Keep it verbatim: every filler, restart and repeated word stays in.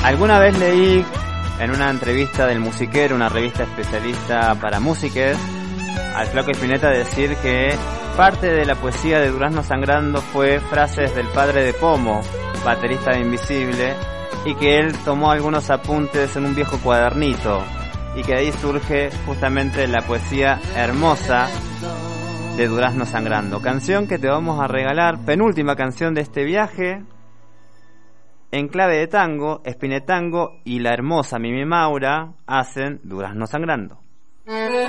Alguna vez leí en una entrevista del Musiquero, una revista especialista para músicos, al Flaco Spinetta decir que parte de la poesía de Durazno Sangrando fue frases del padre de Pomo, baterista de Invisible, y que él tomó algunos apuntes en un viejo cuadernito, y que de ahí surge justamente la poesía hermosa de Durazno Sangrando, canción que te vamos a regalar, penúltima canción de este viaje, en clave de tango. Spinetango y la hermosa Mimi Maura hacen Durazno Sangrando.